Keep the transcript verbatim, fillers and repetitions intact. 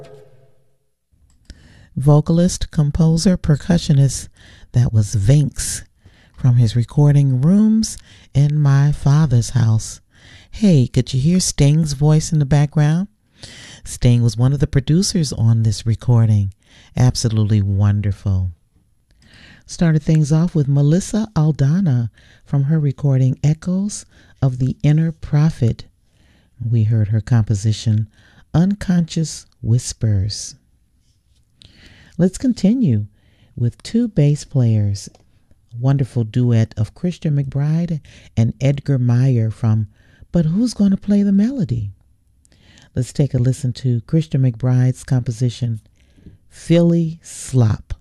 Vocalist, composer, percussionist, that was Vinx from his recording Rooms in My Father's House. Hey, could you hear Sting's voice in the background? Sting was one of the producers on this recording. Absolutely wonderful. Started things off with Melissa Aldana from her recording Echoes of the Inner Prophet. We heard her composition Unconscious Whispers. Let's continue with two bass players. A wonderful duet of Christian McBride and Edgar Meyer from But Who's Gonna Play the Melody? Let's take a listen to Christian McBride's composition Philly Slop.